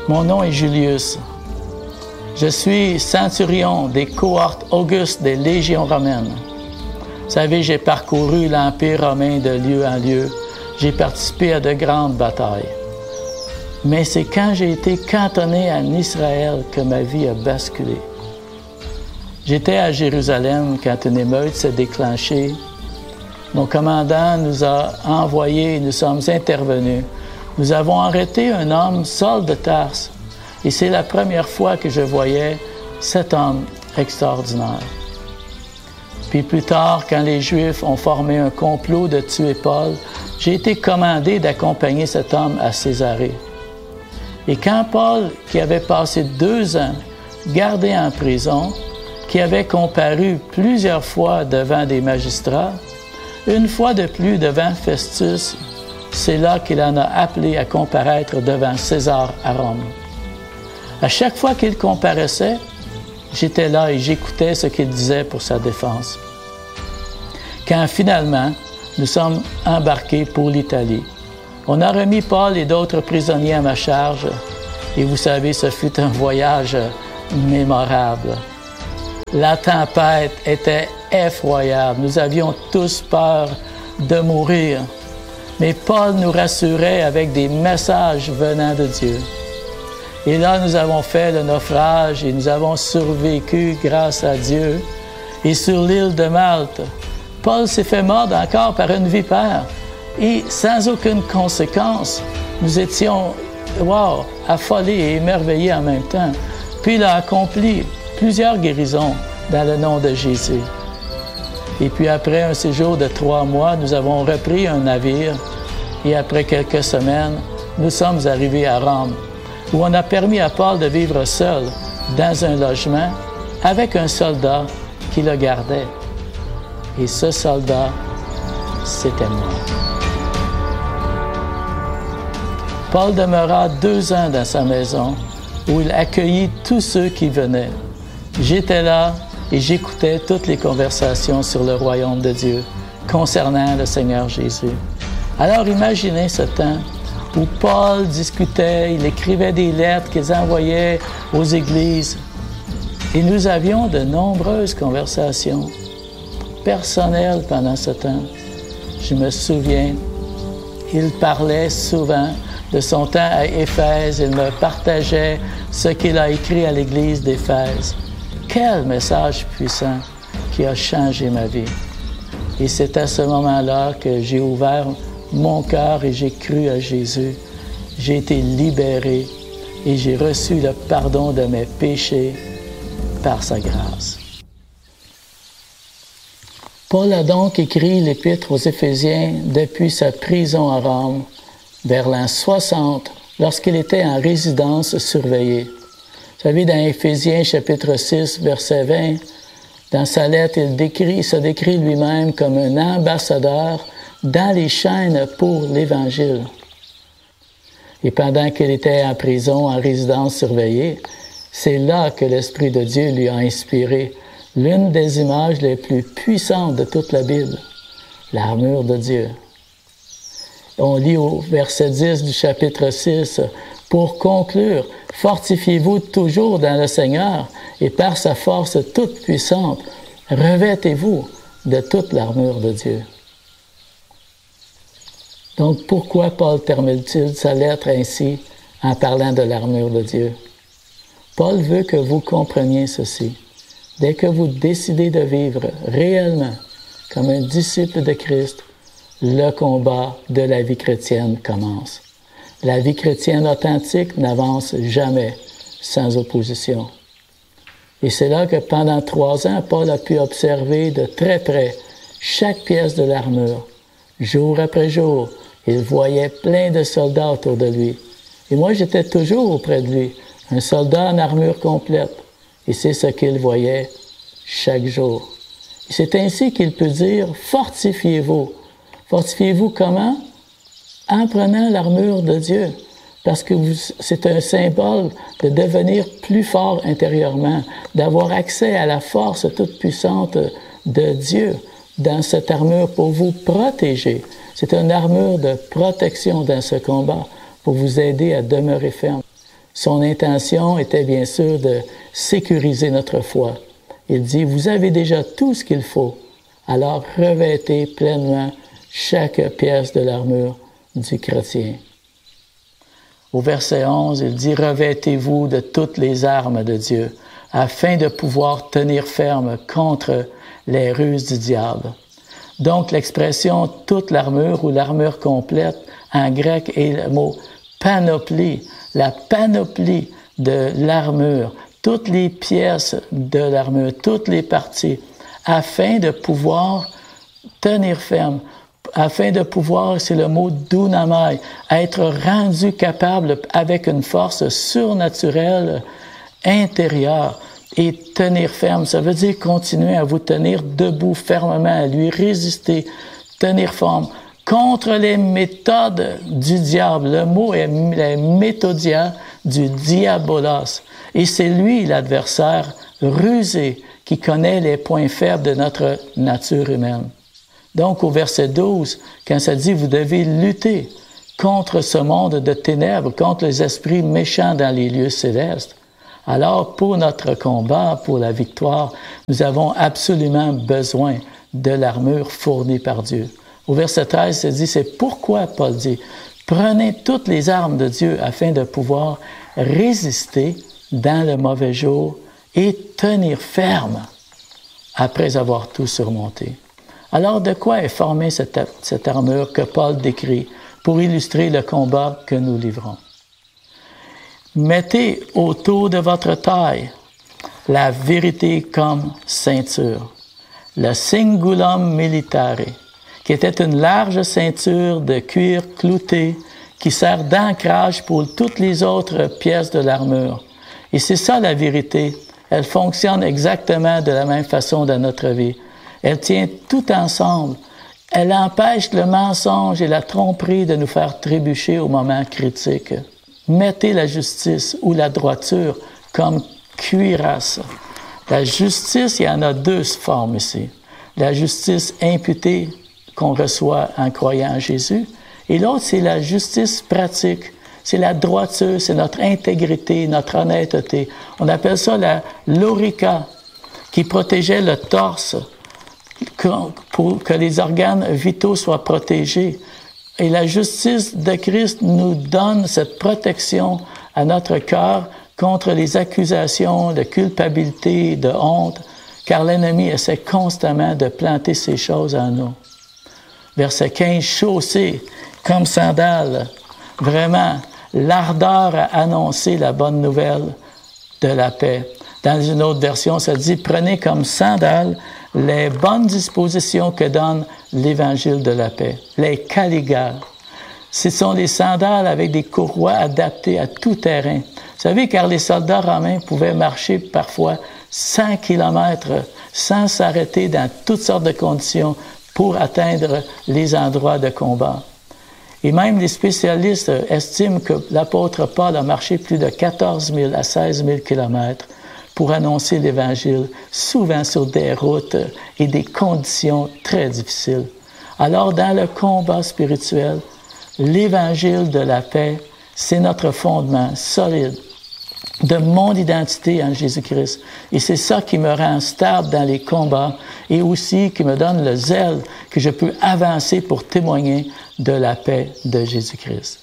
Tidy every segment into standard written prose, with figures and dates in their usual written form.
Mon nom est Julius. Je suis centurion des cohortes augustes des légions romaines. Vous savez, j'ai parcouru l'Empire romain de lieu en lieu. J'ai participé à de grandes batailles. Mais c'est quand j'ai été cantonné en Israël que ma vie a basculé. J'étais à Jérusalem quand une émeute s'est déclenchée. Mon commandant nous a envoyés et nous sommes intervenus. Nous avons arrêté un homme, Saul de Tarse, et c'est la première fois que je voyais cet homme extraordinaire. Puis plus tard, quand les Juifs ont formé un complot de tuer Paul, j'ai été commandé d'accompagner cet homme à Césarée. Et quand Paul, qui avait passé 2 ans gardé en prison, qui avait comparu plusieurs fois devant des magistrats, une fois de plus devant Festus, c'est là qu'il en a appelé à comparaître devant César à Rome. À chaque fois qu'il comparaissait, j'étais là et j'écoutais ce qu'il disait pour sa défense. Quand finalement, nous sommes embarqués pour l'Italie, on a remis Paul et d'autres prisonniers à ma charge, et vous savez, ce fut un voyage mémorable. La tempête était effroyable. Nous avions tous peur de mourir. Mais Paul nous rassurait avec des messages venant de Dieu. Et là, nous avons fait le naufrage et nous avons survécu grâce à Dieu. Et sur l'île de Malte, Paul s'est fait mordre encore par une vipère. Et sans aucune conséquence, nous étions, affolés et émerveillés en même temps. Puis il a accompli plusieurs guérisons dans le nom de Jésus. Et puis après un séjour de 3 mois, nous avons repris un navire et après quelques semaines, nous sommes arrivés à Rome, où on a permis à Paul de vivre seul dans un logement avec un soldat qui le gardait. Et ce soldat, c'était moi. Paul demeura 2 ans dans sa maison où il accueillit tous ceux qui venaient. J'étais là et j'écoutais toutes les conversations sur le royaume de Dieu concernant le Seigneur Jésus. Alors imaginez ce temps où Paul discutait, il écrivait des lettres qu'il envoyait aux églises. Et nous avions de nombreuses conversations personnelles pendant ce temps. Je me souviens, il parlait souvent de son temps à Éphèse. Il me partageait ce qu'il a écrit à l'église d'Éphèse. Quel message puissant qui a changé ma vie. Et c'est à ce moment-là que j'ai ouvert mon cœur et j'ai cru à Jésus. J'ai été libéré et j'ai reçu le pardon de mes péchés par sa grâce. Paul a donc écrit l'Épître aux Éphésiens depuis sa prison à Rome, vers l'an 60, lorsqu'il était en résidence surveillée. Vous savez, dans Éphésiens chapitre 6, verset 20, dans sa lettre, il se décrit lui-même comme un ambassadeur dans les chaînes pour l'Évangile. Et pendant qu'il était en prison, en résidence surveillée, c'est là que l'Esprit de Dieu lui a inspiré l'une des images les plus puissantes de toute la Bible, l'armure de Dieu. On lit au verset 10 du chapitre 6, « Pour conclure, fortifiez-vous toujours dans le Seigneur et par sa force toute puissante, revêtez-vous de toute l'armure de Dieu. » Donc, pourquoi Paul termine-t-il sa lettre ainsi en parlant de l'armure de Dieu? Paul veut que vous compreniez ceci. Dès que vous décidez de vivre réellement comme un disciple de Christ, le combat de la vie chrétienne commence. La vie chrétienne authentique n'avance jamais sans opposition. Et c'est là que pendant 3 ans, Paul a pu observer de très près chaque pièce de l'armure. Jour après jour, il voyait plein de soldats autour de lui. Et moi, j'étais toujours auprès de lui, un soldat en armure complète. Et c'est ce qu'il voyait chaque jour. Et c'est ainsi qu'il peut dire « Fortifiez-vous ». Fortifiez-vous comment? En prenant l'armure de Dieu. Parce que c'est un symbole de devenir plus fort intérieurement, d'avoir accès à la force toute puissante de Dieu dans cette armure pour vous protéger. C'est une armure de protection dans ce combat pour vous aider à demeurer ferme. Son intention était bien sûr de sécuriser notre foi. Il dit, vous avez déjà tout ce qu'il faut, alors revêtez pleinement chaque pièce de l'armure du chrétien. Au verset 11, il dit, revêtez-vous de toutes les armes de Dieu, afin de pouvoir tenir ferme contre les ruses du diable. Donc, l'expression « toute l'armure » ou « l'armure complète » en grec est le mot « panoplie », la panoplie de l'armure, toutes les pièces de l'armure, toutes les parties, afin de pouvoir tenir ferme, afin de pouvoir, c'est le mot « dunamai », être rendu capable avec une force surnaturelle intérieure et tenir ferme. Ça veut dire continuer à vous tenir debout fermement, à lui résister, tenir ferme contre les méthodes du diable. Le mot est la méthodia du diabolos. Et c'est lui, l'adversaire rusé, qui connaît les points faibles de notre nature humaine. Donc, au verset 12, quand ça dit « Vous devez lutter contre ce monde de ténèbres, contre les esprits méchants dans les lieux célestes », alors, pour notre combat, pour la victoire, nous avons absolument besoin de l'armure fournie par Dieu. Au verset 13, ça dit, c'est pourquoi Paul dit, prenez toutes les armes de Dieu afin de pouvoir résister dans le mauvais jour et tenir ferme après avoir tout surmonté. Alors, de quoi est formée cette armure que Paul décrit pour illustrer le combat que nous livrons? Mettez autour de votre taille la vérité comme ceinture, le cingulum militare, qui était une large ceinture de cuir clouté qui sert d'ancrage pour toutes les autres pièces de l'armure. Et c'est ça la vérité. Elle fonctionne exactement de la même façon dans notre vie. Elle tient tout ensemble. Elle empêche le mensonge et la tromperie de nous faire trébucher au moment critique. Mettez la justice ou la droiture comme cuirasse. La justice, il y en a deux formes ici. La justice imputée qu'on reçoit en croyant en Jésus, et l'autre, c'est la justice pratique. C'est la droiture, c'est notre intégrité, notre honnêteté. On appelle ça la lorica, qui protégeait le torse pour que les organes vitaux soient protégés. Et la justice de Christ nous donne cette protection à notre cœur contre les accusations de culpabilité, de honte, car l'ennemi essaie constamment de planter ces choses en nous. Verset 15, chaussés comme sandales, vraiment l'ardeur à annoncer la bonne nouvelle de la paix. Dans une autre version, ça dit, prenez comme sandales les bonnes dispositions que donne l'Évangile de la paix, les caligales. Ce sont les sandales avec des courroies adaptées à tout terrain. Vous savez, car les soldats romains pouvaient marcher parfois 100 kilomètres sans s'arrêter dans toutes sortes de conditions pour atteindre les endroits de combat. Et même les spécialistes estiment que l'apôtre Paul a marché plus de 14 000 à 16 000 kilomètres pour annoncer l'Évangile, souvent sur des routes et des conditions très difficiles. Alors, dans le combat spirituel, l'Évangile de la paix, c'est notre fondement solide de mon identité en Jésus-Christ. Et c'est ça qui me rend stable dans les combats et aussi qui me donne le zèle que je peux avancer pour témoigner de la paix de Jésus-Christ.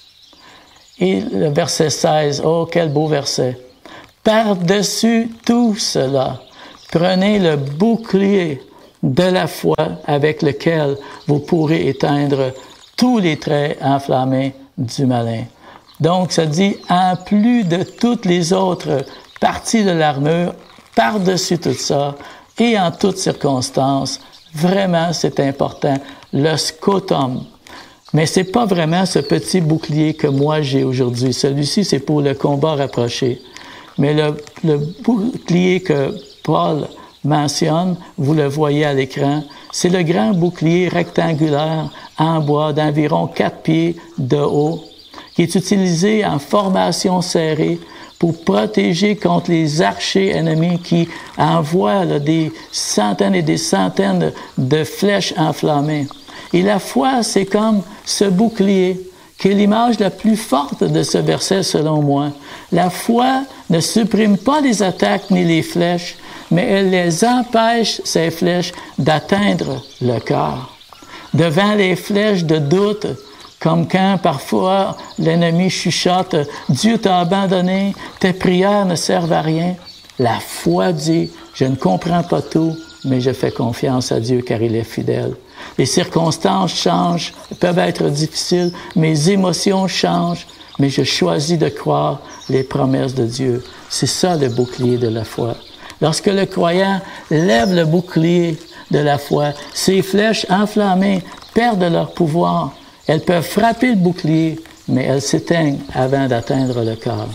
Et le verset 16, oh, quel beau verset! Par-dessus tout cela, prenez le bouclier de la foi avec lequel vous pourrez éteindre tous les traits enflammés du malin. Donc, ça dit, en plus de toutes les autres parties de l'armure, par-dessus tout ça, et en toutes circonstances, vraiment, c'est important, le scotum. Mais c'est pas vraiment ce petit bouclier que moi j'ai aujourd'hui. Celui-ci, c'est pour le combat rapproché. Mais le bouclier que Paul mentionne, vous le voyez à l'écran, c'est le grand bouclier rectangulaire en bois d'environ 4 pieds de haut, qui est utilisé en formation serrée pour protéger contre les archers ennemis qui envoient des centaines et des centaines de flèches enflammées. Et la foi, c'est comme ce bouclier qui est l'image la plus forte de ce verset selon moi. La foi ne supprime pas les attaques ni les flèches, mais elle les empêche, ces flèches, d'atteindre le cœur. Devant les flèches de doute, comme quand parfois l'ennemi chuchote « Dieu t'a abandonné, tes prières ne servent à rien », la foi dit « Je ne comprends pas tout, mais je fais confiance à Dieu car il est fidèle. » Les circonstances changent, peuvent être difficiles, mes émotions changent, mais je choisis de croire les promesses de Dieu. C'est ça le bouclier de la foi. Lorsque le croyant lève le bouclier de la foi, ces flèches enflammées perdent leur pouvoir. Elles peuvent frapper le bouclier, mais elles s'éteignent avant d'atteindre le corps.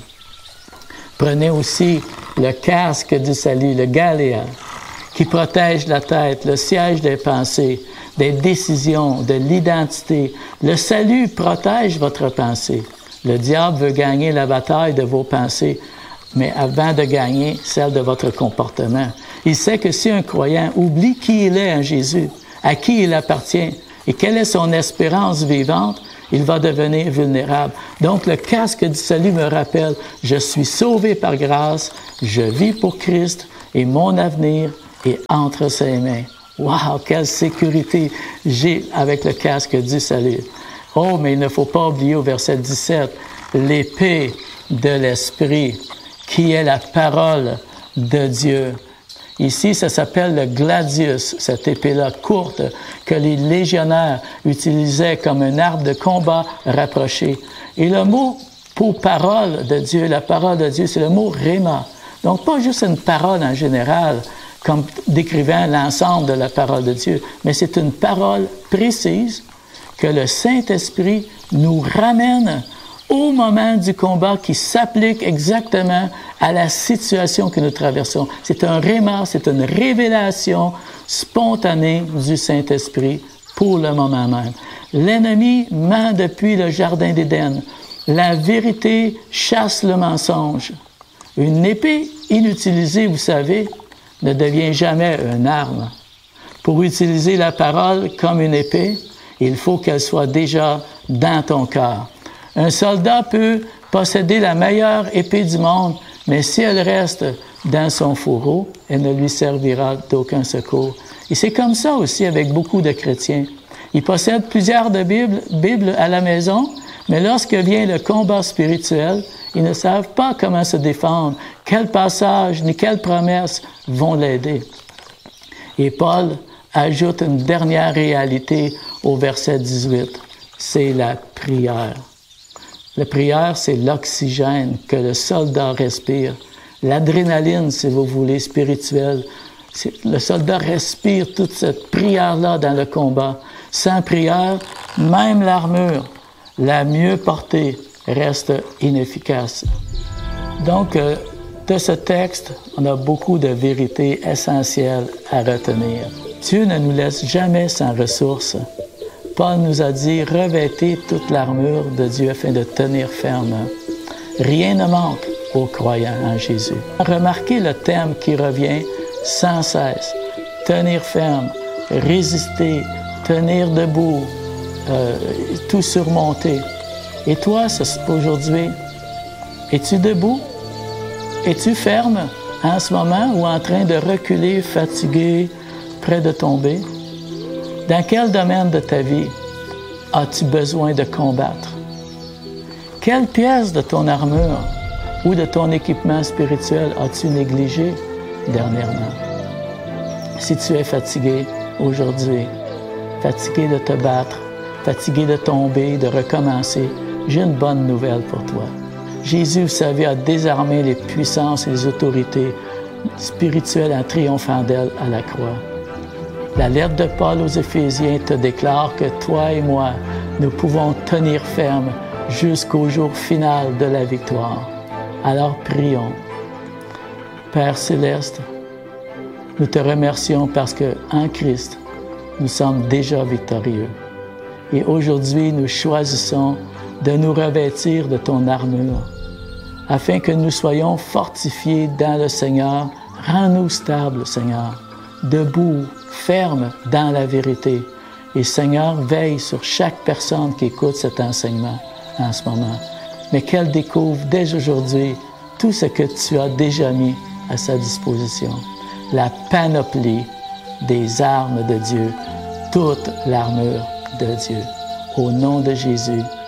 Prenez aussi le casque du salut, le galéa, qui protège la tête, le siège des pensées, des décisions, de l'identité. Le salut protège votre pensée. Le diable veut gagner la bataille de vos pensées, mais avant de gagner celle de votre comportement. Il sait que si un croyant oublie qui il est en Jésus, à qui il appartient et quelle est son espérance vivante, il va devenir vulnérable. Donc le casque du salut me rappelle, je suis sauvé par grâce, je vis pour Christ et mon avenir est entre ses mains. Wow, quelle sécurité j'ai avec le casque du salut. Oh, mais il ne faut pas oublier au verset 17, l'épée de l'Esprit, qui est la parole de Dieu. Ici, ça s'appelle le gladius, cette épée-là courte que les légionnaires utilisaient comme un arme de combat rapproché. Et le mot pour parole de Dieu, la parole de Dieu, c'est le mot rhéma. Donc, pas juste une parole en général, comme décrivant l'ensemble de la parole de Dieu, mais c'est une parole précise que le Saint-Esprit nous ramène au moment du combat qui s'applique exactement à la situation que nous traversons. C'est un rhéma, c'est une révélation spontanée du Saint-Esprit pour le moment même. L'ennemi ment depuis le Jardin d'Éden. La vérité chasse le mensonge. Une épée inutilisée, vous savez, ne devient jamais une arme. Pour utiliser la parole comme une épée, il faut qu'elle soit déjà dans ton cœur. Un soldat peut posséder la meilleure épée du monde, mais si elle reste dans son fourreau, elle ne lui servira d'aucun secours. Et c'est comme ça aussi avec beaucoup de chrétiens. Ils possèdent plusieurs Bibles à la maison, mais lorsque vient le combat spirituel, ils ne savent pas comment se défendre, quel passage ni quelles promesses vont l'aider. Et Paul ajoute une dernière réalité au verset 18, c'est la prière. La prière, c'est l'oxygène que le soldat respire. L'adrénaline, si vous voulez, spirituelle. Le soldat respire toute cette prière-là dans le combat. Sans prière, même l'armure, la mieux portée, reste inefficace. Donc, de ce texte, on a beaucoup de vérités essentielles à retenir. Dieu ne nous laisse jamais sans ressources. Paul nous a dit « Revêtez toute l'armure de Dieu afin de tenir ferme. » Rien ne manque aux croyants en Jésus. Remarquez le thème qui revient sans cesse. Tenir ferme, résister, tenir debout, tout surmonter. Et toi, aujourd'hui, es-tu debout? Es-tu ferme en ce moment ou en train de reculer, fatigué, près de tomber? Dans quel domaine de ta vie as-tu besoin de combattre? Quelle pièce de ton armure ou de ton équipement spirituel as-tu négligé dernièrement? Si tu es fatigué aujourd'hui, fatigué de te battre, fatigué de tomber, de recommencer, j'ai une bonne nouvelle pour toi. Jésus, vous savez, a désarmé les puissances et les autorités spirituelles en triomphant d'elles à la croix. La lettre de Paul aux Éphésiens te déclare que toi et moi, nous pouvons tenir ferme jusqu'au jour final de la victoire. Alors prions. Père céleste, nous te remercions parce qu'en Christ, nous sommes déjà victorieux. Et aujourd'hui, nous choisissons de nous revêtir de ton armure, afin que nous soyons fortifiés dans le Seigneur. Rends-nous stables, Seigneur, debout, fermes dans la vérité. Et Seigneur, veille sur chaque personne qui écoute cet enseignement. en ce moment, mais qu'elle découvre dès aujourd'hui tout ce que tu as déjà mis à sa disposition. La panoplie des armes de Dieu, toute l'armure de Dieu. Au nom de Jésus,